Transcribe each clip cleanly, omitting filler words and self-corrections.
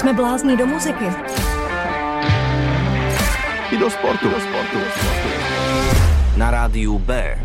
Jsme blázni do muziky. I do sportu. Na rádiu B.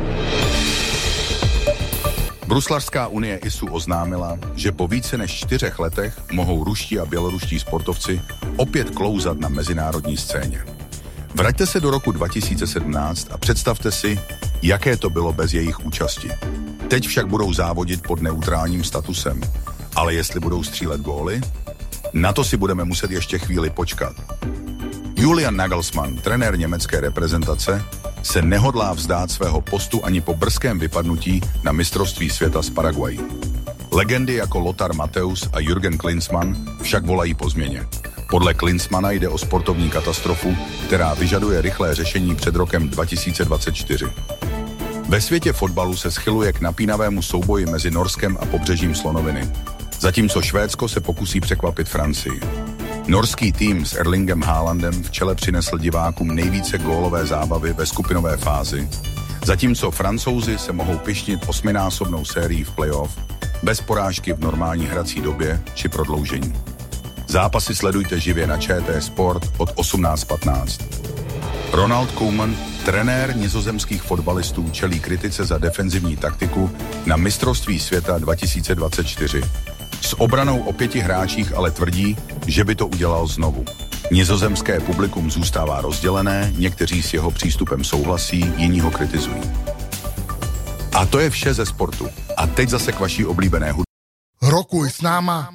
Bruslařská unie ISU oznámila, že po více než 4 letech mohou ruští a běloruští sportovci opět klouzat na mezinárodní scéně. Vraťte se do roku 2017 a představte si, jaké to bylo bez jejich účasti. Teď však budou závodit pod neutrálním statusem. Ale jestli budou střílet góly, na to si budeme muset ještě chvíli počkat. Julian Nagelsmann, trenér německé reprezentace, se nehodlá vzdát svého postu ani po brzkém vypadnutí na mistrovství světa z Paraguayi. Legendy jako Lothar Matthäus a Jürgen Klinsmann však volají po změně. Podle Klinsmanna jde o sportovní katastrofu, která vyžaduje rychlé řešení před rokem 2024. Ve světě fotbalu se schyluje k napínavému souboji mezi Norskem a pobřežím Slonoviny, zatímco Švédsko se pokusí překvapit Francii. Norský tým s Erlingem Haalandem v čele přinesl divákům nejvíce gólové zábavy ve skupinové fázi, zatímco Francouzi se mohou pyšnit 8násobnou sérií v playoff bez porážky v normální hrací době či prodloužení. Zápasy sledujte živě na ČT Sport od 18:15. Ronald Koeman, trenér nizozemských fotbalistů, čelí kritice za defenzivní taktiku na mistrovství světa 2024. S obranou o 5 hráčích ale tvrdí, že by to udělal znovu. Nizozemské publikum zůstává rozdělené, někteří s jeho přístupem souhlasí, jiní ho kritizují. A to je vše ze sportu. A teď zase k vaší oblíbené hudbě. Rokuj s náma